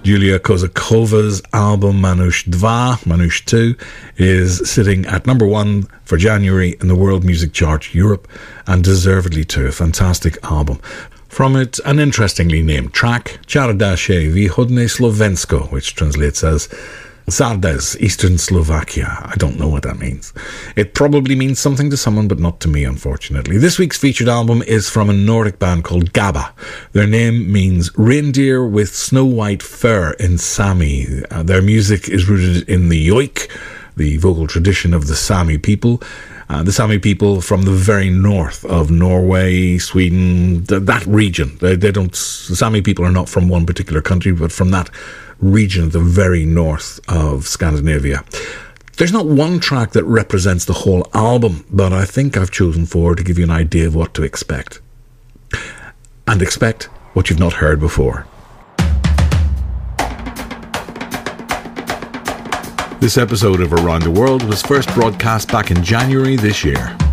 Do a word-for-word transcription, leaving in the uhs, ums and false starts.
Julia Kozakova's album Manush Dva, Manush two, is sitting at number one for January in the World Music Chart Europe, and deservedly too. A fantastic album. From it, an interestingly named track, Čardaše Východné Slovensko, which translates as Zardes, Eastern Slovakia. I don't know what that means. It probably means something to someone, but not to me, unfortunately. This week's featured album is from a Nordic band called Gabba. Their name means reindeer with snow-white fur in Sami. Uh, their music is rooted in the joik, the vocal tradition of the Sami people. Uh, the Sami people from the very north of Norway, Sweden, th- that region. They, they don't. The Sami people are not from one particular country, but from that region at the very north of Scandinavia. There's not one track that represents the whole album, but I think I've chosen four to give you an idea of what to expect. And expect what you've not heard before. This episode of Around the World was first broadcast back in January this year.